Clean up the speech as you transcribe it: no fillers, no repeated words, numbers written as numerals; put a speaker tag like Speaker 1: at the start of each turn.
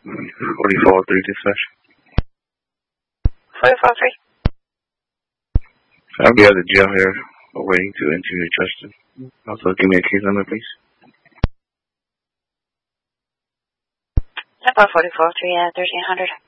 Speaker 1: 44-3 dispatch.
Speaker 2: 44-3.
Speaker 1: I'll be at the jail here waiting to interview Justin. Also, give me a case number, please.
Speaker 2: 44-3, 1300.